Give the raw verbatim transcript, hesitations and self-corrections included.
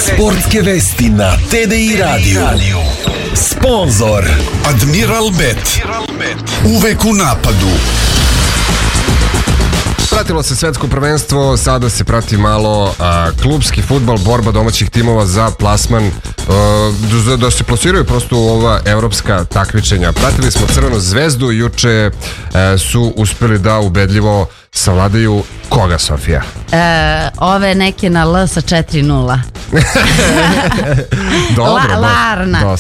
Sportske vesti na T D I radiju. Sponzor Admiral Bet. Uvek u napadu. Pratilo se svetsko prvenstvo, sada se prati malo a, klubski fudbal, borba domaćih timova za plasman, a, da, da se plasiraju prosto u ova evropska takmičenja. Pratili smo Crvenu zvezdu, juče a, su uspeli da ubedljivo savladaju koga, Sofija? E, ove neke na L sa četiri nula. Dobro, La, Larna.